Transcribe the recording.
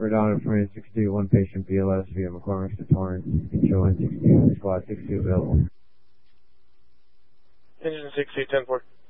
Rhode Island, France, 62, one patient BLS via McCormick to Torrance, Control 162, squad 62 available. Engine 62, 10-4.